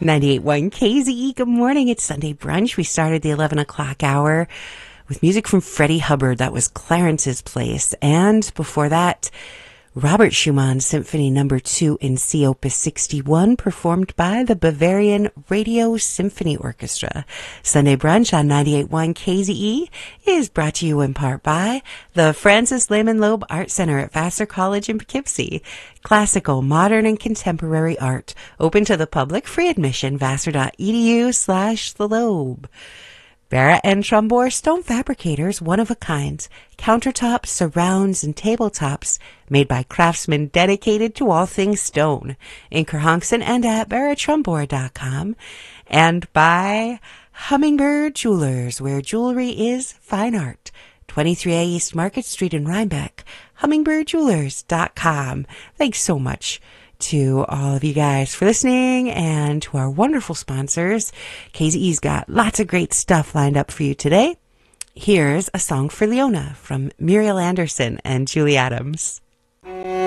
98.1 KZE, good morning. It's Sunday brunch. We started the 11 o'clock hour with music from Freddie Hubbard. That was Clarence's Place. And before that, Robert Schumann's Symphony No. 2 in C Opus 61, performed by the Bavarian Radio Symphony Orchestra. Sunday brunch on 98.1 KZE is brought to you in part by the Francis Lehman Loeb Art Center at Vassar College in Poughkeepsie. Classical, modern, and contemporary art. Open to the public, free admission, vassar.edu/the Loeb. Barra and Trombor Stone Fabricators, one of a kind. Countertops, surrounds, and tabletops made by craftsmen dedicated to all things stone. In Kerhonkson and at barratrombor.com. And by Hummingbird Jewelers, where jewelry is fine art. 23A East Market Street in Rhinebeck. Hummingbirdjewelers.com. Thanks so much to all of you guys for listening and to our wonderful sponsors. KZE's got lots of great stuff lined up for you today. Here's a song for Leona from Muriel Anderson and Julie Adams.